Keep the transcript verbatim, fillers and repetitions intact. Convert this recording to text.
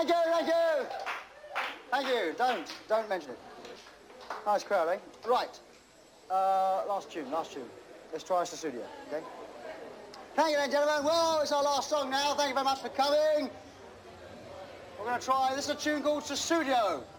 Thank you, thank you. Thank you. Don't, don't mention it. Nice crowd, eh? Right. Uh, last tune, last tune. Let's try Sussudio, okay? Thank you, then, gentlemen. Well, it's our last song now. Thank you very much for coming. We're going to try, this is a tune called Sussudio.